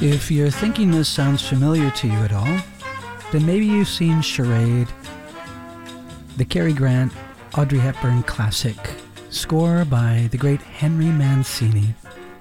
If you're thinking this sounds familiar to you at all, then maybe you've seen Charade, the Cary Grant, Audrey Hepburn classic, score by the great Henry Mancini.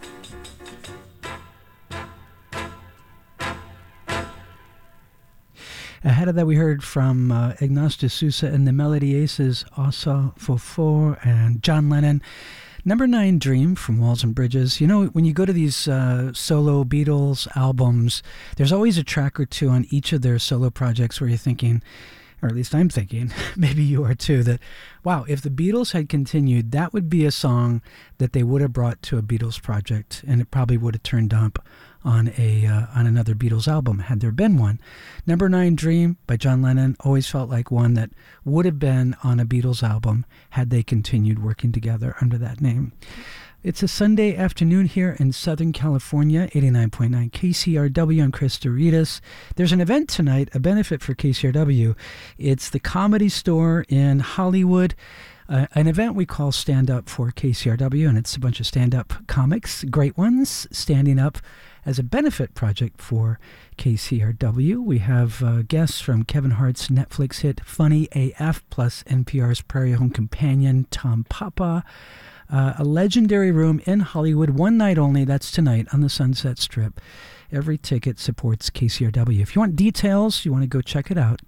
Ahead of that, we heard from Ignace de Sousa and the Melody Aces, Asa Fofor and John Lennon. Number 9, Dream from Walls and Bridges. You know, when you go to these solo Beatles albums, there's always a track or two on each of their solo projects where you're thinking, or at least I'm thinking, maybe you are too, that, wow, if the Beatles had continued, that would be a song that they would have brought to a Beatles project, and it probably would have turned up on another Beatles album, had there been one. Number 9, Dream by John Lennon, always felt like one that would have been on a Beatles album had they continued working together under that name. It's a Sunday afternoon here in Southern California, 89.9 KCRW. I'm Chris Doritas. There's an event tonight, a benefit for KCRW. It's the Comedy Store in Hollywood. An event we call Stand Up for KCRW, and it's a bunch of stand-up comics, great ones, standing up as a benefit project for KCRW. We have guests from Kevin Hart's Netflix hit Funny AF, plus NPR's Prairie Home Companion, Tom Papa. A legendary room in Hollywood, one night only. That's tonight on the Sunset Strip. Every ticket supports KCRW. If you want details, you want to go check it out,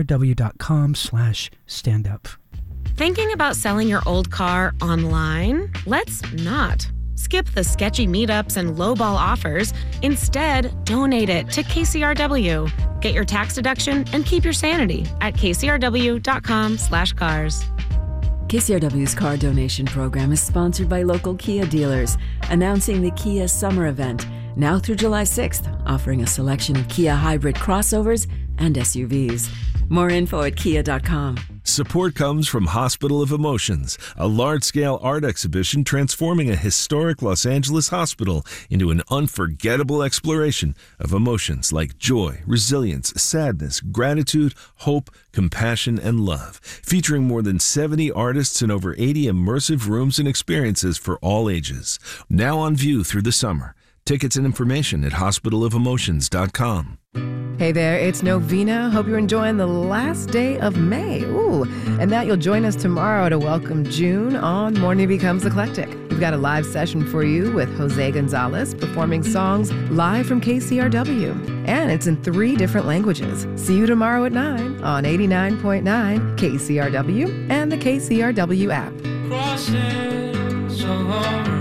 kcrw.com/standup. Thinking about selling your old car online? Let's not. Skip the sketchy meetups and lowball offers. Instead, donate it to KCRW. Get your tax deduction and keep your sanity at kcrw.com/cars. KCRW's car donation program is sponsored by local Kia dealers, announcing the Kia Summer Event, now through July 6th, offering a selection of Kia hybrid crossovers and SUVs. More info at kia.com. Support comes from Hospital of Emotions, a large-scale art exhibition transforming a historic Los Angeles hospital into an unforgettable exploration of emotions like joy, resilience, sadness, gratitude, hope, compassion, and love. Featuring more than 70 artists and over 80 immersive rooms and experiences for all ages. Now on view through the summer. Tickets and information at hospitalofelmotions.com. Hey there, it's Novena. Hope you're enjoying the last day of May. Ooh, and that you'll join us tomorrow to welcome June on Morning Becomes Eclectic. We've got a live session for you with Jose Gonzalez performing songs live from KCRW. And it's in 3 different languages. See you tomorrow at 9 on 89.9 KCRW and the KCRW app. Crossing so hard.